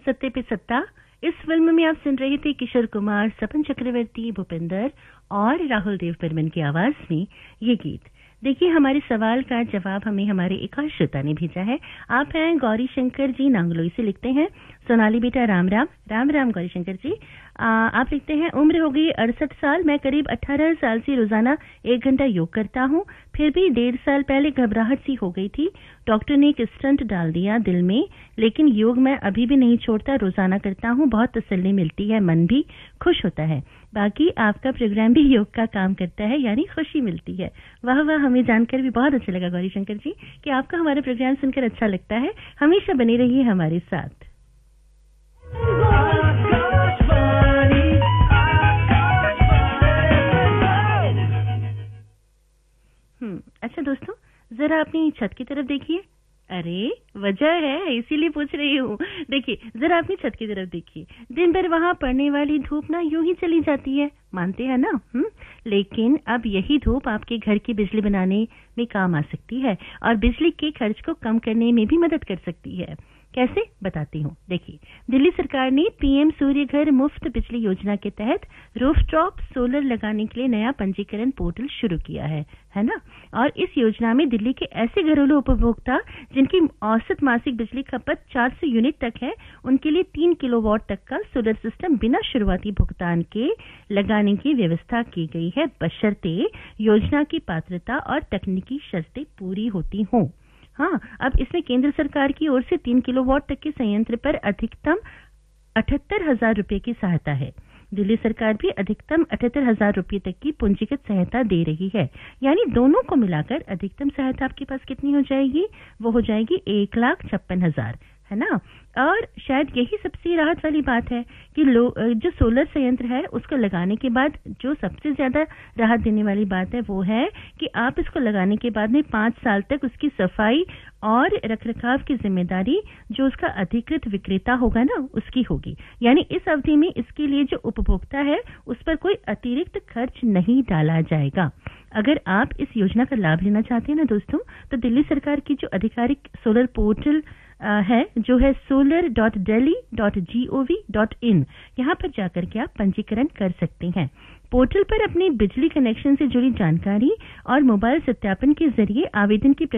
सत्ते पे सत्ता। इस फिल्म में आप सुन रहे थे किशोर कुमार, सपन चक्रवर्ती, भूपिंदर और राहुल देव बर्मन की आवाज में ये गीत। देखिए, हमारे सवाल का जवाब हमें हमारे एक और श्रोता ने भेजा है। आप हैं गौरी शंकर जी, नांगलोई से लिखते हैं। सोनाली बेटा राम राम। राम राम गौरी शंकर जी। आप लिखते हैं, उम्र हो गई 68 साल। मैं करीब 18 साल से रोजाना 1 घंटा योग करता हूँ। फिर भी 1.5 साल पहले घबराहट सी हो गई थी। डॉक्टर ने एक स्टंट डाल दिया दिल में, लेकिन योग मैं अभी भी नहीं छोड़ता, रोजाना करता हूँ। बहुत तसल्ली मिलती है, मन भी खुश होता है। बाकी आपका प्रोग्राम भी योग का काम करता है, यानी खुशी मिलती है। वाह वाह, हमें जानकर भी बहुत अच्छा लगा गौरी शंकर जी कि आपका हमारा प्रोग्राम सुनकर अच्छा लगता है। हमेशा बने रहिए हमारे साथ। अच्छा दोस्तों, जरा अपनी छत की तरफ देखिए। अरे वजह है, इसीलिए पूछ रही हूँ। देखिए, जरा अपनी छत की तरफ देखिए। दिन भर वहां पड़ने वाली धूप ना यूं ही चली जाती है, मानते हैं ना? लेकिन अब यही धूप आपके घर की बिजली बनाने में काम आ सकती है और बिजली के खर्च को कम करने में भी मदद कर सकती है। कैसे, बताती हूँ। देखिए, दिल्ली सरकार ने पीएम सूर्य घर मुफ्त बिजली योजना के तहत रूफटॉप सोलर लगाने के लिए नया पंजीकरण पोर्टल शुरू किया है ना? और इस योजना में दिल्ली के ऐसे घरेलू उपभोक्ता जिनकी औसत मासिक बिजली खपत 400 यूनिट तक है, उनके लिए 3 किलोवाट तक का सोलर सिस्टम बिना शुरुआती भुगतान के लगाने की व्यवस्था की गई है, बशर्ते योजना की पात्रता और तकनीकी शर्तें पूरी होती हों। हाँ, अब इसमें केंद्र सरकार की ओर से 3 किलोवाट तक के संयंत्र पर अधिकतम 78,000 रुपए की सहायता है। दिल्ली सरकार भी अधिकतम 78,000 रुपए तक की पूंजीगत सहायता दे रही है। यानी दोनों को मिलाकर अधिकतम सहायता आपके पास कितनी हो जाएगी? वो हो जाएगी 1,56,000, है ना? और शायद यही सबसे राहत वाली बात है कि जो सोलर संयंत्र है उसको लगाने के बाद जो सबसे ज्यादा राहत देने वाली बात है वो है कि आप इसको लगाने के बाद में 5 साल तक उसकी सफाई और रखरखाव की जिम्मेदारी जो उसका अधिकृत विक्रेता होगा ना, उसकी होगी। यानी इस अवधि में इसके लिए जो उपभोक्ता है उस पर कोई अतिरिक्त खर्च नहीं डाला जाएगा। अगर आप इस योजना का लाभ लेना चाहते हैं ना दोस्तों, तो दिल्ली सरकार की जो आधिकारिक सोलर पोर्टल है जो है solar.delhi.gov.in, यहाँ पर जाकर के आप पंजीकरण कर सकते हैं। पोर्टल पर अपने बिजली कनेक्शन से जुड़ी जानकारी और मोबाइल सत्यापन के जरिए आवेदन की